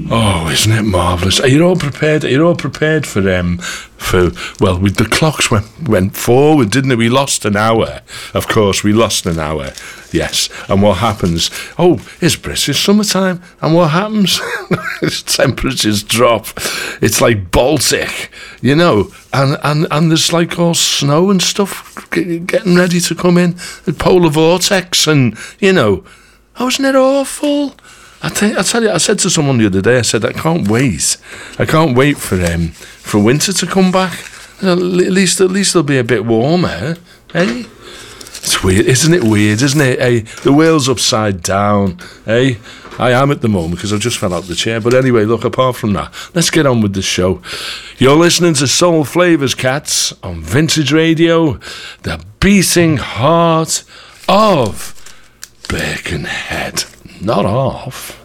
Oh, isn't it marvellous? Are you all prepared? Are you all prepared for the clocks went forward, didn't it? We lost an hour. Of course, we lost an hour. Yes. And what happens? Oh, it's British summertime. And what happens? Temperatures drop. It's like Baltic, you know. And there's like all snow and stuff getting ready to come in. The polar vortex and, you know. Oh, isn't it awful? I tell you, I said to someone the other day, I said, I can't wait for winter to come back. At least it'll be a bit warmer, eh? It's weird, isn't it weird, isn't it? Eh? The world's upside down, eh? I am at the moment because I just fell out the chair. But anyway, look, apart from that, let's get on with the show. You're listening to Soul Flavours, cats, on Vintage Radio, the beating heart of Birkenhead. Not off.